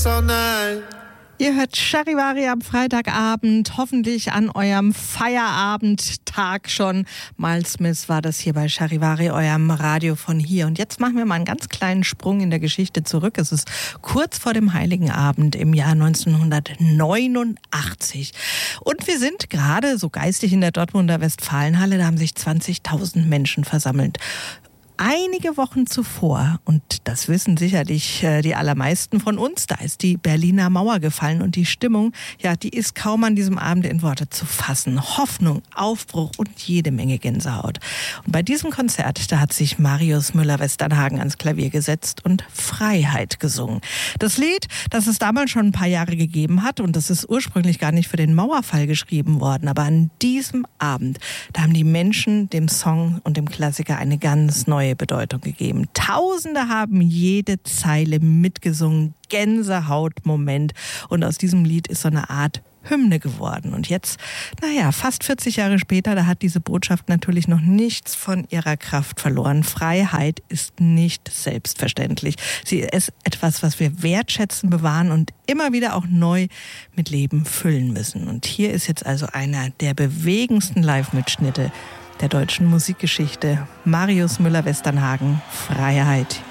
this all night. Ihr hört Charivari am Freitagabend, hoffentlich an eurem Feierabendtag schon. Miles Smith war das hier bei Charivari, eurem Radio von hier. Und jetzt machen wir mal einen ganz kleinen Sprung in der Geschichte zurück. Es ist kurz vor dem Heiligen Abend im Jahr 1989. Und wir sind gerade so geistig in der Dortmunder Westfalenhalle, da haben sich 20.000 Menschen versammelt. Einige Wochen zuvor, und das wissen sicherlich die allermeisten von uns, da ist die Berliner Mauer gefallen und die Stimmung, ja, die ist kaum an diesem Abend in Worte zu fassen. Hoffnung, Aufbruch und jede Menge Gänsehaut. Und bei diesem Konzert, da hat sich Marius Müller-Westernhagen ans Klavier gesetzt und Freiheit gesungen. Das Lied, das es damals schon ein paar Jahre gegeben hat, und das ist ursprünglich gar nicht für den Mauerfall geschrieben worden, aber an diesem Abend, da haben die Menschen dem Song und dem Klassiker eine ganz neue Bedeutung gegeben. Tausende haben jede Zeile mitgesungen, Gänsehautmoment. Und aus diesem Lied ist so eine Art Hymne geworden. Und jetzt, fast 40 Jahre später, da hat diese Botschaft natürlich noch nichts von ihrer Kraft verloren. Freiheit ist nicht selbstverständlich. Sie ist etwas, was wir wertschätzen, bewahren und immer wieder auch neu mit Leben füllen müssen. Und hier ist jetzt also einer der bewegendsten Live-Mitschnitte der deutschen Musikgeschichte. Marius Müller-Westernhagen, Freiheit.